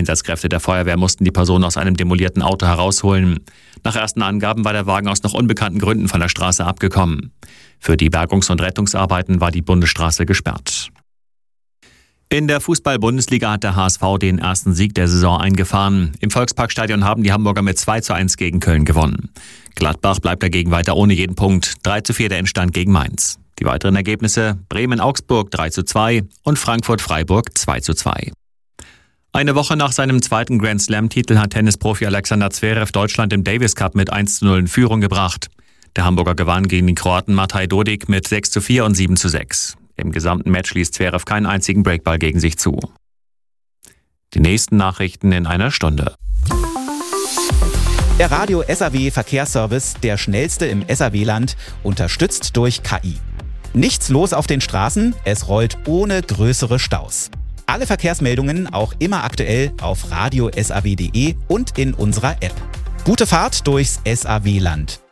Einsatzkräfte der Feuerwehr mussten die Person aus einem demolierten Auto herausholen. Nach ersten Angaben war der Wagen aus noch unbekannten Gründen von der Straße abgekommen. Für die Bergungs- und Rettungsarbeiten war die Bundesstraße gesperrt. In der Fußball-Bundesliga hat der HSV den ersten Sieg der Saison eingefahren. Im Volksparkstadion haben die Hamburger mit 2:1 gegen Köln gewonnen. Gladbach bleibt dagegen weiter ohne jeden Punkt. 3:4 der Endstand gegen Mainz. Die weiteren Ergebnisse: Bremen-Augsburg 3:2 und Frankfurt-Freiburg 2:2. Eine Woche nach seinem zweiten Grand-Slam-Titel hat Tennisprofi Alexander Zverev Deutschland im Davis Cup mit 1:0 in Führung gebracht. Der Hamburger gewann gegen den Kroaten Matej Dodik mit 6:4 und 7:6. Im gesamten Match ließ Zverev keinen einzigen Breakball gegen sich zu. Die nächsten Nachrichten in einer Stunde. Der Radio SAW Verkehrsservice, der schnellste im SAW-Land, unterstützt durch KI. Nichts los auf den Straßen, es rollt ohne größere Staus. Alle Verkehrsmeldungen auch immer aktuell auf radiosaw.de und in unserer App. Gute Fahrt durchs SAW-Land.